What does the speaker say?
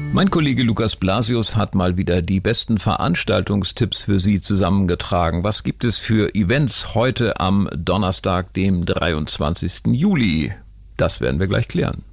Mein Kollege Lukas Blasius hat mal wieder die besten Veranstaltungstipps für Sie zusammengetragen. Was gibt es für Events heute am Donnerstag, dem 23. Juli? Das werden wir gleich klären.